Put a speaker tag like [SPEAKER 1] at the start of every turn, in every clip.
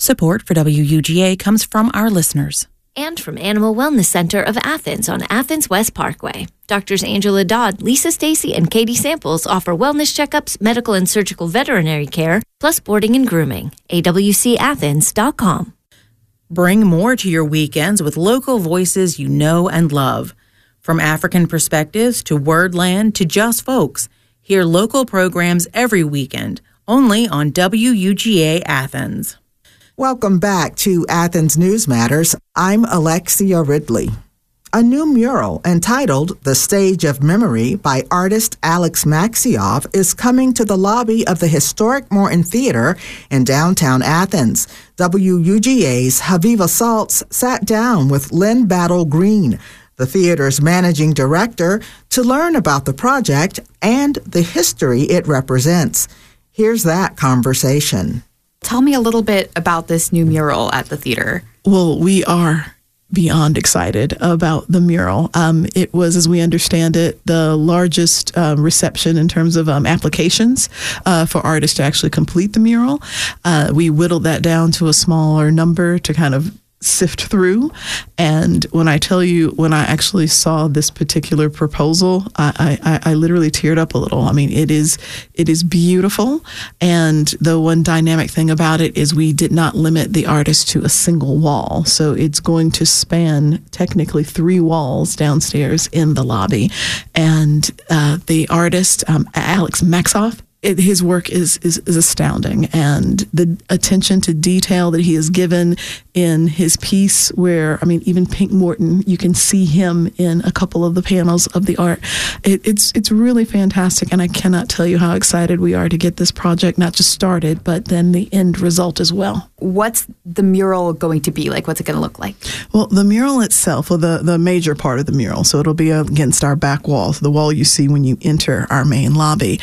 [SPEAKER 1] Support for WUGA comes from our listeners.
[SPEAKER 2] And from Animal Wellness Center of Athens on Athens West Parkway. Doctors Angela Dodd, Lisa Stacy, and Katie Samples offer wellness checkups, medical and surgical veterinary care, plus boarding and grooming. awcathens.com.
[SPEAKER 1] Bring more to your weekends with local voices you know and love. From African perspectives to Wordland to Just Folks, hear local programs every weekend, only on WUGA Athens.
[SPEAKER 3] Welcome back to Athens News Matters. I'm Alexia Ridley. A new mural entitled The Stage of Memory by artist Alex Maxioff is coming to the lobby of the historic Morton Theater in downtown Athens. WUGA's Haviva Saltz sat down with Lynn Battle Green, the theater's managing director, to learn about the project and the history it represents. Here's that conversation.
[SPEAKER 4] Tell me a little bit about this new mural at the theater.
[SPEAKER 5] Well, we are beyond excited about the mural. It was, as we understand it, the largest reception in terms of applications for artists to actually complete the mural. We whittled that down to a smaller number to kind of sift through. And when I tell you, when I actually saw this particular proposal, I literally teared up a little. I mean, it is beautiful. And the one dynamic thing about it is we did not limit the artist to a single wall. So it's going to span technically 3 walls downstairs in the lobby. And the artist, Alex Maxioff, his work is astounding, and the attention to detail that he has given in his piece, where, I mean, even Pink Morton, you can see him in a couple of the panels of the art. It's really fantastic, and I cannot tell you how excited we are to get this project not just started, but then the end result as well.
[SPEAKER 4] What's the mural going to be like? What's it going to look like?
[SPEAKER 5] Well, the mural itself, or the major part of the mural, so it'll be against our back wall, so the wall you see when you enter our main lobby.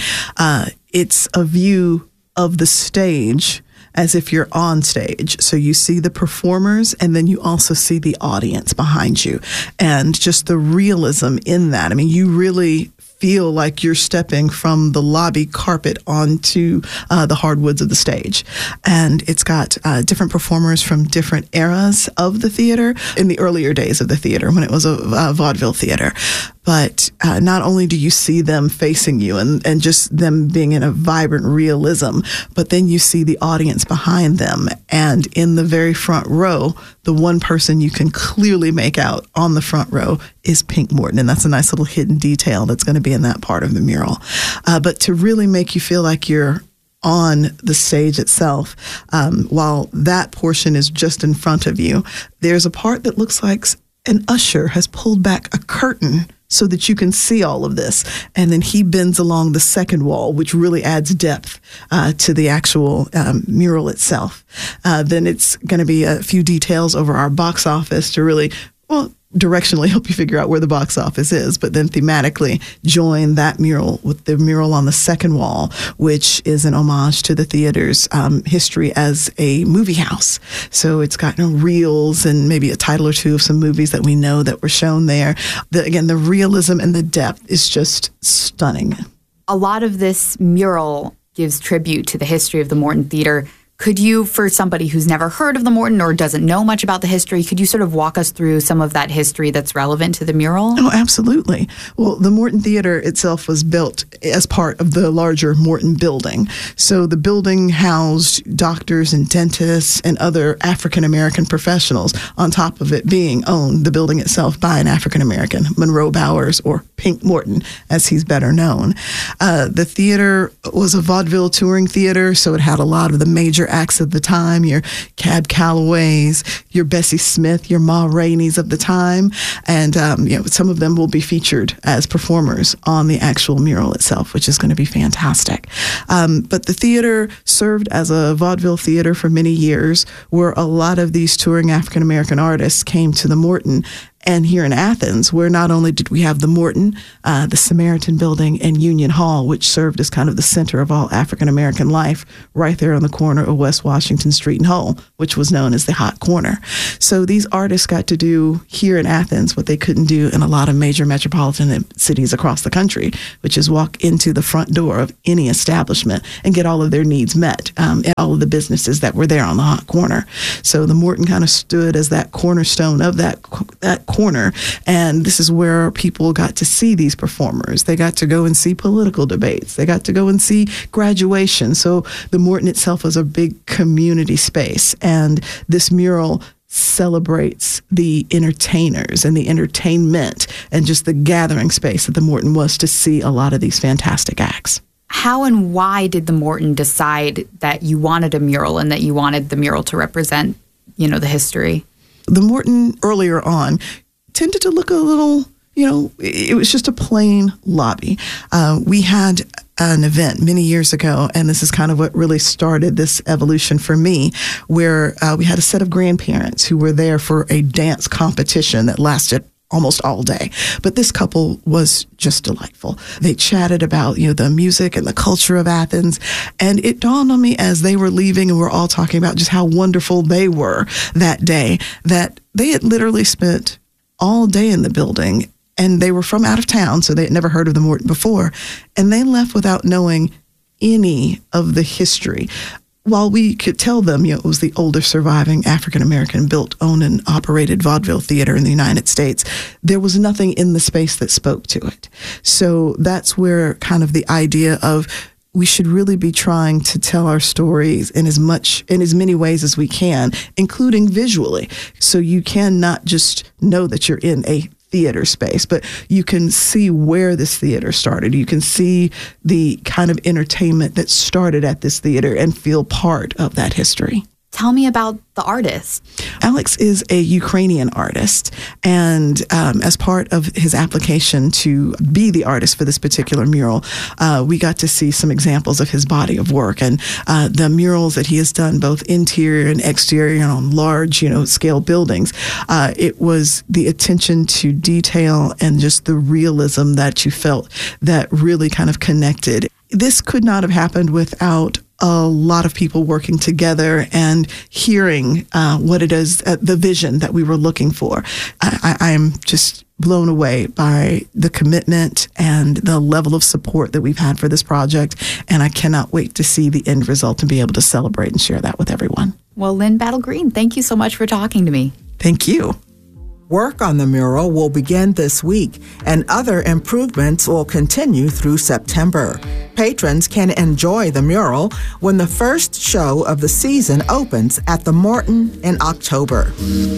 [SPEAKER 5] It's a view of the stage as if you're on stage. So you see the performers, and then you also see the audience behind you. And just the realism in that. I mean, you really feel like you're stepping from the lobby carpet onto the hardwoods of the stage. And it's got different performers from different eras of the theater, in the earlier days of the theater, when it was a vaudeville theater. But not only do you see them facing you and just them being in a vibrant realism, but then you see the audience behind them. And in the very front row, the one person you can clearly make out on the front row is Pink Morton. And that's a nice little hidden detail that's going to be in that part of the mural. But to really make you feel like you're on the stage itself, while that portion is just in front of you, there's a part that looks like an usher has pulled back a curtain so that you can see all of this. And then he bends along the second wall, which really adds depth to the actual mural itself. Then it's going to be a few details over our box office to really, well, directionally help you figure out where the box office is, but then thematically join that mural with the mural on the second wall, which is an homage to the theater's history as a movie house. So it's got reels and maybe a title or two of some movies that we know that were shown there. Again, the realism and the depth is just stunning.
[SPEAKER 4] A lot of this mural gives tribute to the history of the Morton Theater. Could you, for somebody who's never heard of the Morton or doesn't know much about the history, could you sort of walk us through some of that history that's relevant to the mural?
[SPEAKER 5] Oh, absolutely. Well, the Morton Theater itself was built as part of the larger Morton building. So the building housed doctors and dentists and other African-American professionals, on top of it being owned, the building itself, by an African-American, Monroe Bowers, or Pink Morton, as he's better known. The theater was a vaudeville touring theater, so it had a lot of the major acts of the time, your Cab Callaways, your Bessie Smith, your Ma Rainey's of the time. And some of them will be featured as performers on the actual mural itself, which is going to be fantastic. But the theater served as a vaudeville theater for many years, where a lot of these touring African-American artists came to the Morton And here in Athens, where not only did we have the Morton, the Samaritan Building, and Union Hall, which served as kind of the center of all African-American life, right there on the corner of West Washington Street and Hull, which was known as the Hot Corner. So these artists got to do here in Athens what they couldn't do in a lot of major metropolitan cities across the country, which is walk into the front door of any establishment and get all of their needs met at all of the businesses that were there on the Hot Corner. So the Morton kind of stood as that cornerstone of that corner, and this is where people got to see these performers. They got to go and see political debates. They got to go and see graduation. So the Morton itself was a big community space, and this mural celebrates the entertainers and the entertainment and just the gathering space that the Morton was to see a lot of these fantastic acts.
[SPEAKER 4] How and why did the Morton decide that you wanted a mural and that you wanted the mural to represent, the history?
[SPEAKER 5] The Morton earlier on tended to look a little, it was just a plain lobby. We had an event many years ago, and this is kind of what really started this evolution for me, where we had a set of grandparents who were there for a dance competition that lasted almost all day. But this couple was just delightful. They chatted about, the music and the culture of Athens. And it dawned on me as they were leaving and we're all talking about just how wonderful they were that day, that they had literally spent all day in the building, and they were from out of town, so they had never heard of the Morton before. And they left without knowing any of the history. While we could tell them, it was the oldest surviving African-American built, owned, and operated vaudeville theater in the United States, there was nothing in the space that spoke to it. So that's where kind of the idea of we should really be trying to tell our stories in as many ways as we can, including visually. So you can not just know that you're in a theater space, but you can see where this theater started. You can see the kind of entertainment that started at this theater and feel part of that history.
[SPEAKER 4] Tell me about the artist.
[SPEAKER 5] Alex is a Ukrainian artist, and as part of his application to be the artist for this particular mural, we got to see some examples of his body of work and the murals that he has done, both interior and exterior on large, scale buildings. It was the attention to detail and just the realism that you felt that really kind of connected. This could not have happened without a lot of people working together and hearing what it is, the vision that we were looking for. I am just blown away by the commitment and the level of support that we've had for this project, and I cannot wait to see the end result and be able to celebrate and share that with everyone.
[SPEAKER 4] Well, Lynn Battle Green, thank you so much for talking to me.
[SPEAKER 5] Thank you.
[SPEAKER 3] Work on the mural will begin this week, and other improvements will continue through September. Patrons can enjoy the mural when the first show of the season opens at the Morton in October.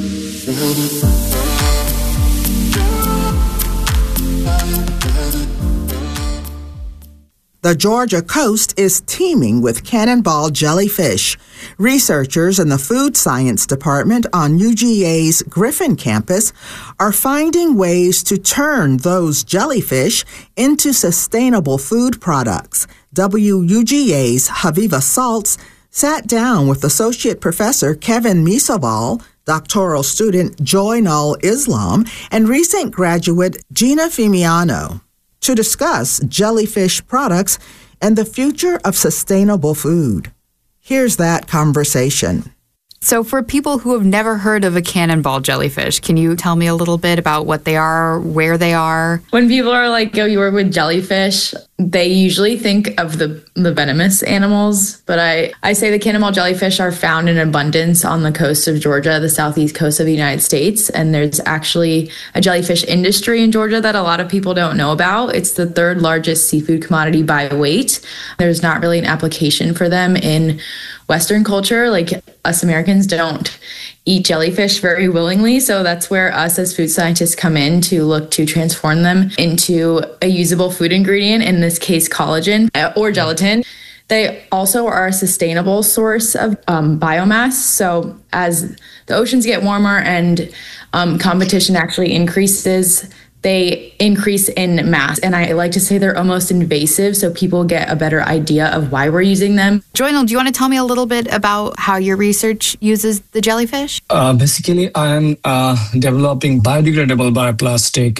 [SPEAKER 3] The Georgia coast is teeming with cannonball jellyfish. Researchers in the Food Science Department on UGA's Griffin campus are finding ways to turn those jellyfish into sustainable food products. WUGA's Haviva Saltz sat down with Associate Professor Kevin Misoval, doctoral student Joy Null Islam, and recent graduate Gina Fimiano to discuss jellyfish products and the future of sustainable food. Here's that conversation.
[SPEAKER 4] So for people who have never heard of a cannonball jellyfish, can you tell me a little bit about what they are, where they are?
[SPEAKER 6] When people are like, you work with jellyfish, they usually think of the venomous animals. But I say the cannonball jellyfish are found in abundance on the coast of Georgia, the southeast coast of the United States. And there's actually a jellyfish industry in Georgia that a lot of people don't know about. It's the third largest seafood commodity by weight. There's not really an application for them in Western culture. Like, us Americans don't eat jellyfish very willingly. So that's where us as food scientists come in to look to transform them into a usable food ingredient, in this case, collagen or gelatin. They also are a sustainable source of biomass. So as the oceans get warmer and competition actually increases, they increase in mass. And I like to say they're almost invasive, so people get a better idea of why we're using them.
[SPEAKER 4] Joynal, do you want to tell me a little bit about how your research uses the jellyfish?
[SPEAKER 7] Basically, I'm developing biodegradable bioplastic,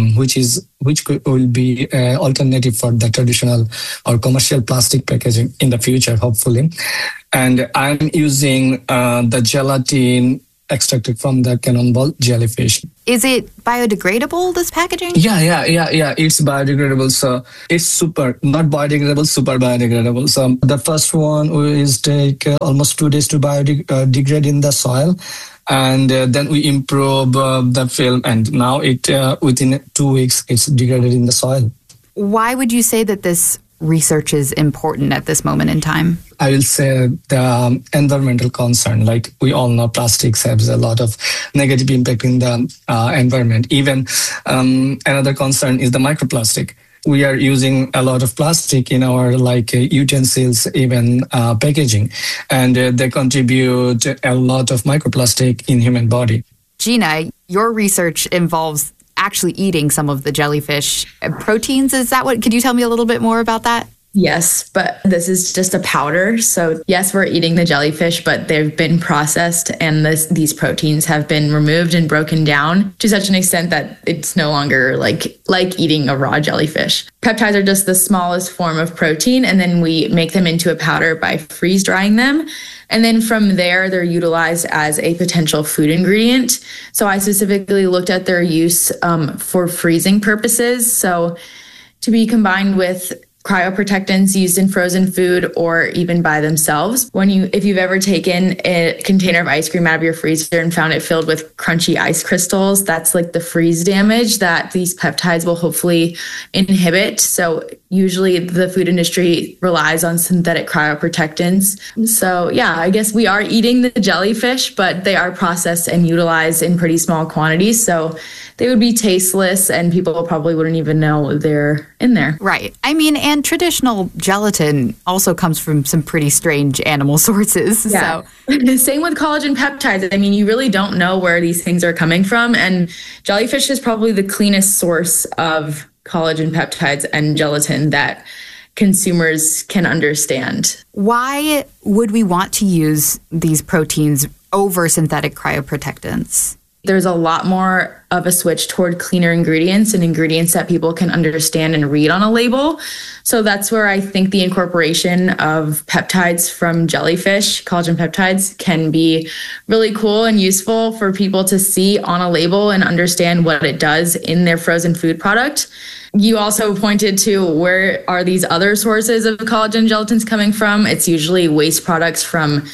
[SPEAKER 7] which will be an alternative for the traditional or commercial plastic packaging in the future, hopefully. And I'm using the gelatin extracted from the cannonball jellyfish.
[SPEAKER 4] Is it biodegradable, this packaging?
[SPEAKER 7] Yeah. It's biodegradable. So it's not biodegradable, super biodegradable. So the first one is take almost 2 days to biodegrade in the soil. And then we improve the film. And now within 2 weeks, it's degraded in the soil.
[SPEAKER 4] Why would you say that this research is important at this moment in time?
[SPEAKER 7] I will say the environmental concern. Like we all know, plastics has a lot of negative impact in the environment. Even another concern is the microplastic. We are using a lot of plastic in our utensils, even packaging, and they contribute a lot of microplastic in human body.
[SPEAKER 4] Gina, your research involves actually eating some of the jellyfish proteins. Is that what? Could you tell me a little bit more about that?
[SPEAKER 6] Yes, but this is just a powder. So yes, we're eating the jellyfish, but they've been processed and these proteins have been removed and broken down to such an extent that it's no longer like eating a raw jellyfish. Peptides are just the smallest form of protein, and then we make them into a powder by freeze drying them. And then from there, they're utilized as a potential food ingredient. So I specifically looked at their use for freezing purposes. So to be combined with cryoprotectants used in frozen food or even by themselves. If you've ever taken a container of ice cream out of your freezer and found it filled with crunchy ice crystals, that's like the freeze damage that these peptides will hopefully inhibit. So usually the food industry relies on synthetic cryoprotectants. So yeah, I guess we are eating the jellyfish, but they are processed and utilized in pretty small quantities. So they would be tasteless and people probably wouldn't even know they're in there.
[SPEAKER 4] Right. I mean, and traditional gelatin also comes from some pretty strange animal sources.
[SPEAKER 6] Yeah. So. Same with collagen peptides. I mean, you really don't know where these things are coming from. And jellyfish is probably the cleanest source of collagen peptides and gelatin that consumers can understand.
[SPEAKER 4] Why would we want to use these proteins over synthetic cryoprotectants?
[SPEAKER 6] There's a lot more of a switch toward cleaner ingredients and ingredients that people can understand and read on a label. So that's where I think the incorporation of peptides from jellyfish, collagen peptides, can be really cool and useful for people to see on a label and understand what it does in their frozen food product. You also pointed to where are these other sources of collagen gelatins coming from? It's usually waste products from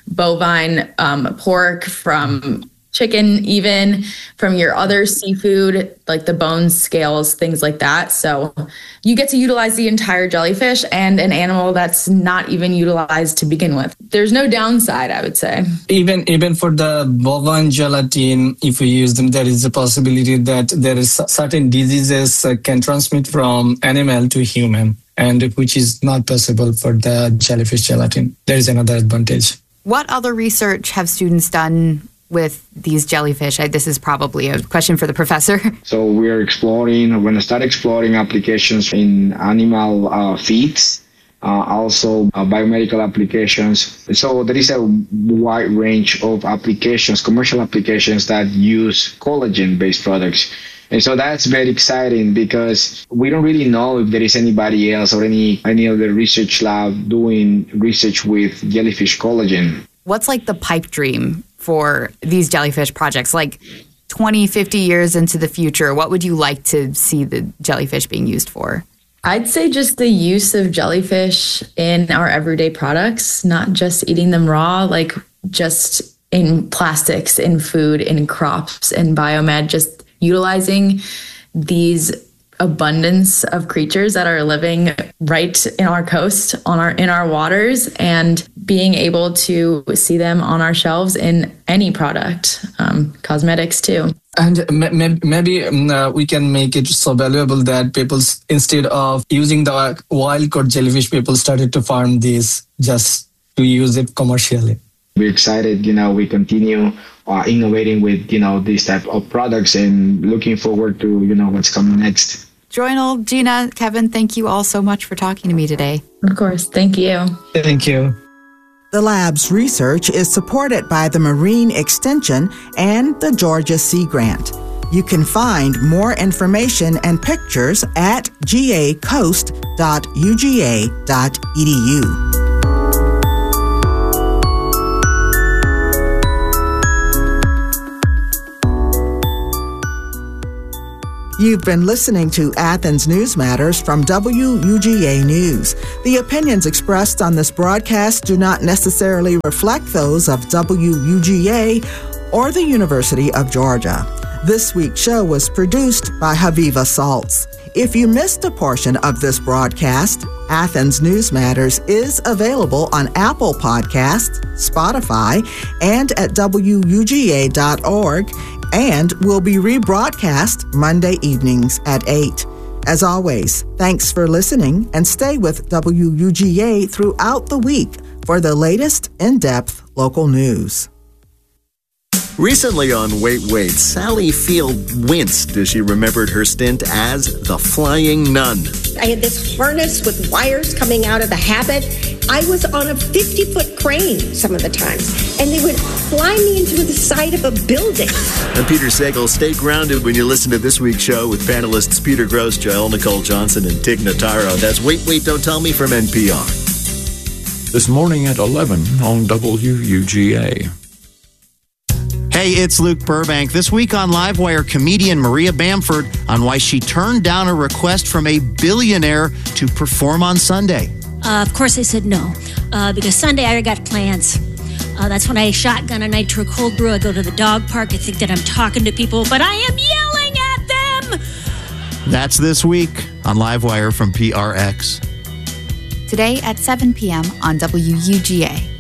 [SPEAKER 6] bovine, pork, from chicken, even from your other seafood, like the bones, scales, things like that. So you get to utilize the entire jellyfish and an animal that's not even utilized to begin with. There's no downside, I would say.
[SPEAKER 7] Even for the bovine gelatin, if we use them, there is a possibility that there is certain diseases can transmit from animal to human, and which is not possible for the jellyfish gelatin. There is another advantage.
[SPEAKER 4] What other research have students done with these jellyfish? This is probably a question for the professor.
[SPEAKER 8] So we're going to start exploring applications in animal feeds, also biomedical applications. So there is a wide range of applications, commercial applications that use collagen-based products. And so that's very exciting because we don't really know if there is anybody else or any other research lab doing research with jellyfish collagen.
[SPEAKER 4] What's like the pipe dream for these jellyfish projects? Like 20, 50 years into the future, what would you like to see the jellyfish being used for?
[SPEAKER 6] I'd say just the use of jellyfish in our everyday products, not just eating them raw, like just in plastics, in food, in crops, in biomed, just utilizing these abundance of creatures that are living right in our coast, in our waters, and being able to see them on our shelves in any product, cosmetics too.
[SPEAKER 7] And maybe we can make it so valuable that people, instead of using the wild-caught jellyfish, people started to farm these just to use it commercially.
[SPEAKER 8] We're excited, we continue innovating with, these type of products and looking forward to, what's coming next.
[SPEAKER 4] Joynal, Gina, Kevin, thank you all so much for talking to me today.
[SPEAKER 6] Of course. Thank you.
[SPEAKER 7] Thank you.
[SPEAKER 3] The lab's research is supported by the Marine Extension and the Georgia Sea Grant. You can find more information and pictures at gacoast.uga.edu. You've been listening to Athens News Matters from WUGA News. The opinions expressed on this broadcast do not necessarily reflect those of WUGA or the University of Georgia. This week's show was produced by Haviva Saltz. If you missed a portion of this broadcast, Athens News Matters is available on Apple Podcasts, Spotify, and at WUGA.org, and will be rebroadcast Monday evenings at 8. As always, thanks for listening and stay with WUGA throughout the week for the latest in-depth local news.
[SPEAKER 9] Recently on Wait, Sally Field winced as she remembered her stint as the Flying Nun.
[SPEAKER 10] I had this harness with wires coming out of the habit. I was on a 50-foot crane some of the times, and they would fly me into the side of a building.
[SPEAKER 9] I'm Peter Sagal. Stay grounded when you listen to this week's show with panelists Peter Gross, Jael Nicole Johnson, and Tig Notaro. That's Wait, Don't Tell Me from NPR.
[SPEAKER 11] This morning at 11 on WUGA.
[SPEAKER 12] Hey, it's Luke Burbank. This week on Livewire, comedian Maria Bamford on why she turned down a request from a billionaire to perform on Sunday.
[SPEAKER 13] Of course I said no, because Sunday I got plans. That's when I shotgun a nitro cold brew. I go to the dog park. I think that I'm talking to people, but I am yelling at them.
[SPEAKER 12] That's this week on Livewire from PRX.
[SPEAKER 4] Today at 7 p.m. on WUGA.